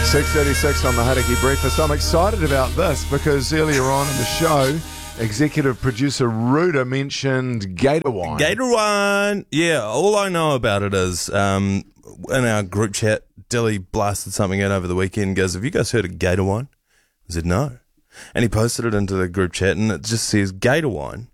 6:36 on the Hauraki Breakfast. I'm excited about this because earlier on in the show, executive producer Ruda mentioned Gator Wine. Gator Wine. Yeah, all I know about it is in our group chat, Dilly blasted something out over the weekend and goes, "Have you guys heard of Gator Wine?" I said, "No." And he posted it into the group chat and it just says, Gator Wine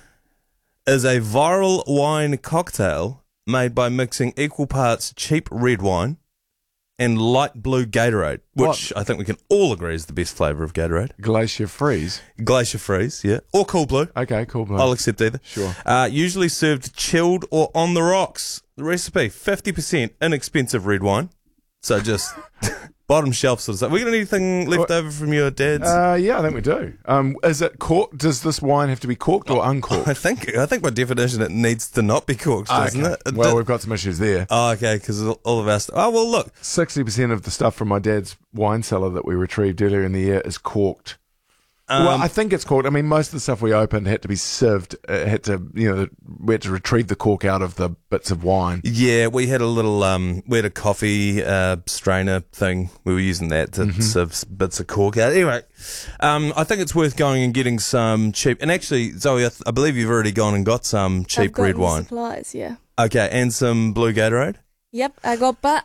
is a viral wine cocktail made by mixing equal parts cheap red wine and light blue Gatorade, which I think we can all agree is the best flavour of Gatorade. Glacier Freeze. Glacier Freeze, yeah. Or Cool Blue. Okay, Cool Blue. I'll accept either. Sure. Usually served chilled or on the rocks. The recipe, 50% inexpensive red wine. So just bottom shelf sort of stuff. We got anything left over from your dad's? Yeah, I think we do. Is it corked? Does this wine have to be corked or uncorked? I think by definition it needs to not be corked, doesn't it? Well, we've got some issues there. Oh, okay, because all of us... Oh, well, look. 60% of the stuff from my dad's wine cellar that we retrieved earlier in the year is corked. Well, I think it's corked. I mean, most of the stuff we opened had to be sieved. We had to retrieve the cork out of the bits of wine. Yeah, we had a little, we had a coffee strainer thing. We were using that to sieve bits of cork out. Anyway, I think it's worth going and getting some cheap. And actually, Zoe, I believe you've already gone and got some cheap red wine. Supplies, yeah. Okay, and some blue Gatorade. Yep, I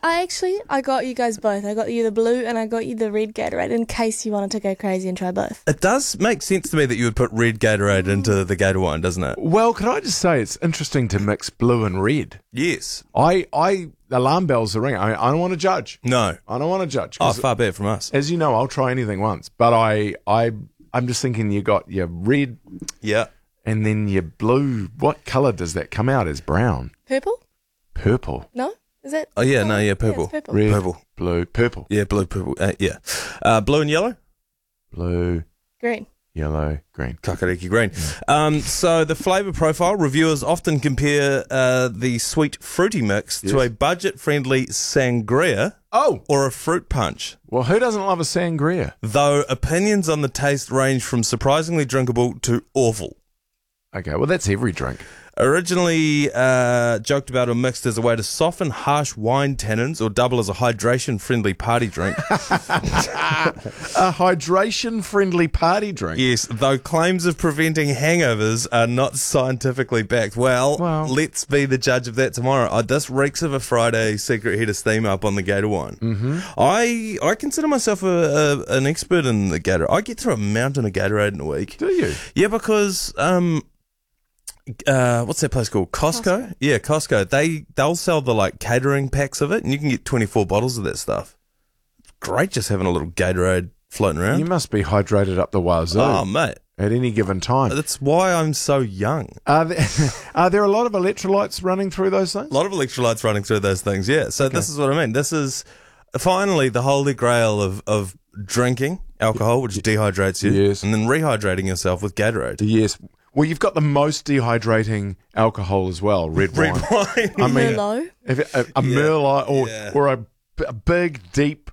got you guys both. I got you the blue and I got you the red Gatorade in case you wanted to go crazy and try both. It does make sense to me that you would put red Gatorade into the Gator wine, doesn't it? Well, can I just say it's interesting to mix blue and red. Yes. Alarm bells are ringing. I don't want to judge. No. I don't want to judge. Oh, far be it from us. As you know, I'll try anything once. But I'm just thinking you got your red. Yeah. And then your blue. What colour does that come out as? Brown? Purple? Purple. No? Is it? Oh, yeah, no, yeah, purple. Yeah, purple. Red, purple. Blue, purple. Yeah, blue, purple. Yeah. Blue and yellow? Blue. Green. Yellow, green. Kakariki green. So the flavour profile, reviewers often compare the sweet fruity mix to a budget-friendly sangria or a fruit punch. Well, who doesn't love a sangria? Though opinions on the taste range from surprisingly drinkable to awful. Okay, well, that's every drink. Originally joked about or mixed as a way to soften harsh wine tannins or double as a hydration-friendly party drink. A hydration-friendly party drink? Yes, though claims of preventing hangovers are not scientifically backed. Well, let's be the judge of that tomorrow. This reeks of a Friday secret header steam up on the Gator wine. Mm-hmm. I consider myself an expert in the Gator. I get through a mountain of Gatorade in a week. Do you? Yeah, because... what's that place called? Costco? Yeah, Costco. They'll sell the catering packs of it and you can get 24 bottles of that stuff. It's great just having a little Gatorade floating around. You must be hydrated up the wazoo. Oh, mate. At any given time. That's why I'm so young. Are there a lot of electrolytes running through those things? A lot of electrolytes running through those things, yeah. So This is what I mean. This is finally the holy grail of drinking alcohol, which dehydrates you, yes, and then rehydrating yourself with Gatorade. Yes. Well, you've got the most dehydrating alcohol as well, red wine. I mean, Merlot? A Merlot or a big, deep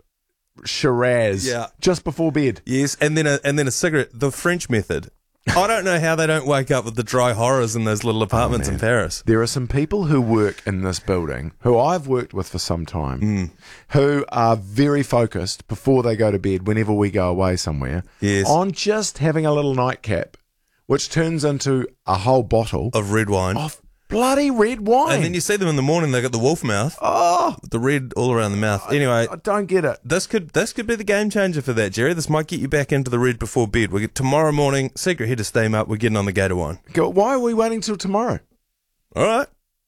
Shiraz just before bed. Yes, and then a cigarette, the French method. I don't know how they don't wake up with the dry horrors in those little apartments in Paris. There are some people who work in this building, who I've worked with for some time, who are very focused before they go to bed, whenever we go away somewhere, on just having a little nightcap, which turns into a whole bottle of red wine. Of bloody red wine. And then you see them in the morning, they got the wolf mouth. Oh. The red all around the mouth. Anyway. I don't get it. This could be the game changer for that, Jerry. This might get you back into the red before bed. Tomorrow morning, secret header steam up, we're getting on the Gator wine. Why are we waiting till tomorrow? All right.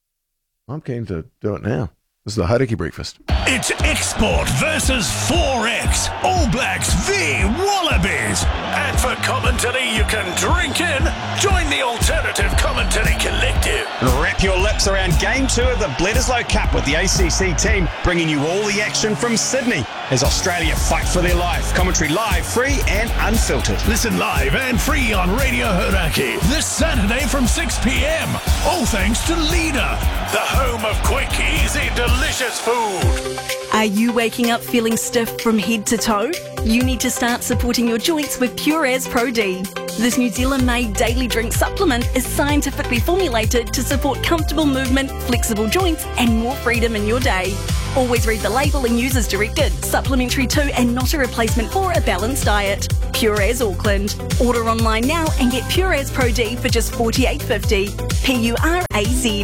I'm keen to do it now. This is the Hauraki Breakfast. It's Export versus 4X. All Blacks v Wallabies. And for commentary you can drink in, join the Alternative Commentary Collective. Wrap your lips around Game 2 of the Bledisloe Cup with the ACC team, bringing you all the action from Sydney as Australia fight for their life. Commentary live, free and unfiltered. Listen live and free on Radio Hauraki this Saturday from 6 p.m. All thanks to Leader, the home of quick, easy, delicious food. Are you waking up feeling stiff from head to toe? You need to start supporting your joints with Pure As Pro D. This New Zealand-made daily drink supplement is scientifically formulated to support comfortable movement, flexible joints and more freedom in your day. Always read the label and use as directed. Supplementary to and not a replacement for a balanced diet. Pure As Auckland. Order online now and get Pure As Pro D for just $48.50. PURAZ.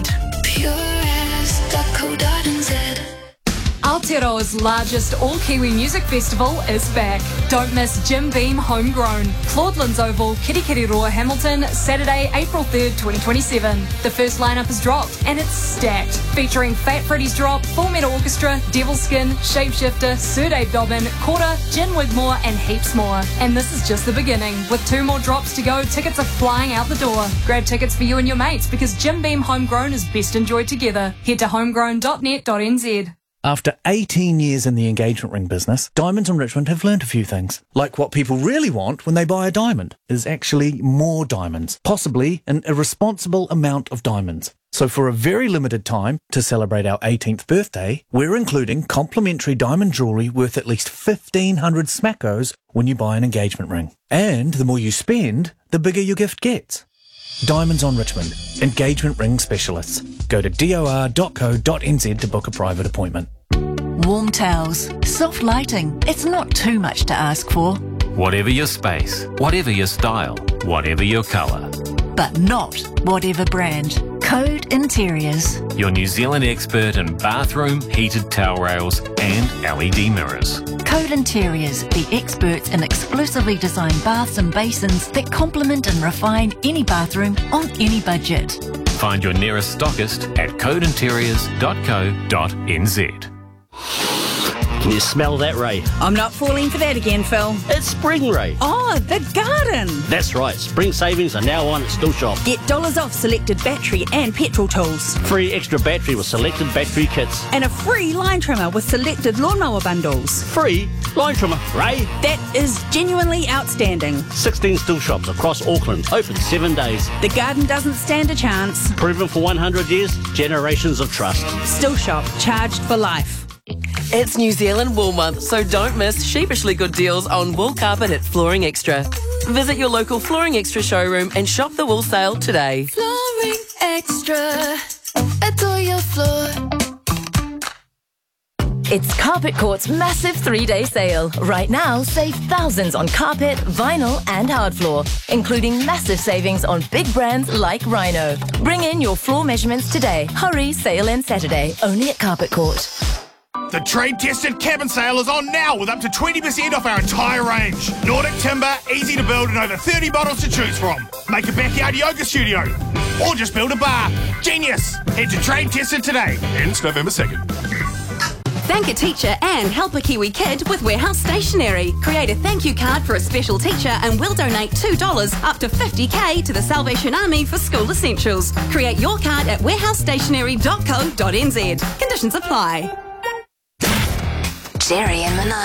pureas.co.nz. Aotearoa's largest all-Kiwi music festival is back. Don't miss Jim Beam Homegrown. Claudelands Oval, Kirikiriroa, Hamilton, Saturday, April 3rd, 2027. The first lineup has dropped and it's stacked. Featuring Fat Freddy's Drop, Full Metal Orchestra, Devilskin, Shapeshifter, Sir Dave Dobbin, Quarter, Jen Wigmore and heaps more. And this is just the beginning. With 2 more drops to go, tickets are flying out the door. Grab tickets for you and your mates because Jim Beam Homegrown is best enjoyed together. Head to homegrown.net.nz. After 18 years in the engagement ring business, Diamonds in Richmond have learned a few things. Like what people really want when they buy a diamond is actually more diamonds, possibly an irresponsible amount of diamonds. So for a very limited time, to celebrate our 18th birthday, we're including complimentary diamond jewellery worth at least 1,500 smackos when you buy an engagement ring. And the more you spend, the bigger your gift gets. Diamonds on Richmond, engagement ring specialists. Go to dor.co.nz to book a private appointment. Warm towels, soft lighting. It's not too much to ask for. Whatever your space, whatever your style, whatever your colour. But not whatever brand. Code Interiors. Your New Zealand expert in bathroom, heated towel rails and LED mirrors. Code Interiors, the experts in exclusively designed baths and basins that complement and refine any bathroom on any budget. Find your nearest stockist at codeinteriors.co.nz. Can you smell that, Ray? I'm not falling for that again, Phil. It's spring, Ray. Oh, the garden. That's right. Spring savings are now on at Still Shop. Get dollars off selected battery and petrol tools. Free extra battery with selected battery kits. And a free line trimmer with selected lawnmower bundles. Free line trimmer, Ray. That is genuinely outstanding. 16 Still Shops across Auckland. Open 7 days. The garden doesn't stand a chance. Proven for 100 years. Generations of trust. Still Shop. Charged for life. It's New Zealand Wool Month, so don't miss sheepishly good deals on wool carpet at Flooring Extra. Visit your local Flooring Extra showroom and shop the wool sale today. Flooring Extra. Adore your floor. It's Carpet Court's massive 3-day sale. Right now, save thousands on carpet, vinyl and hard floor, including massive savings on big brands like Rhino. Bring in your floor measurements today. Hurry, sale ends Saturday, only at Carpet Court. The trade-tested cabin sale is on now with up to 20% off our entire range. Nordic timber, easy to build and over 30 models to choose from. Make a backyard yoga studio or just build a bar. Genius! Head to Trade Tested today. Ends November 2nd. Thank a teacher and help a Kiwi kid with Warehouse Stationery. Create a thank you card for a special teacher and we'll donate $2 up to $50,000 to the Salvation Army for school essentials. Create your card at warehousestationery.co.nz. Conditions apply. Jerry in the night.